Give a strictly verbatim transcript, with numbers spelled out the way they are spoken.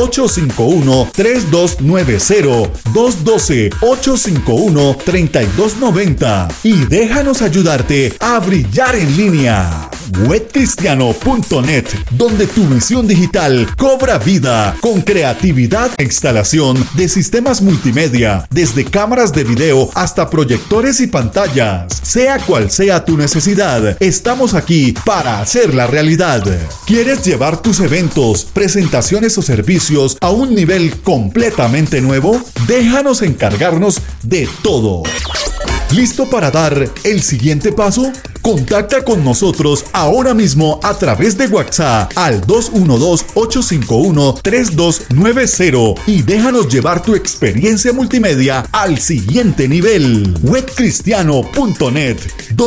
ocho cinco uno, tres dos nueve cero, dos uno dos, ocho cinco uno, tres dos nueve cero y déjanos ayudarte a brillar en línea. web cristiano punto net, donde tu visión digital cobra vida con creatividad e instalación de sistemas multimedia, desde cámaras de video hasta proyectores y pantallas. Sea cual sea tu necesidad, estamos aquí para hacerla realidad. ¿Quieres llevar tus eventos, presentaciones o servicios a un nivel completamente nuevo? Déjanos encargarnos de todo. ¿Listo para dar el siguiente paso? Contacta con nosotros ahora mismo a través de WhatsApp al dos uno dos, ocho cinco uno, tres dos nueve cero y déjanos llevar tu experiencia multimedia al siguiente nivel. web cristiano punto net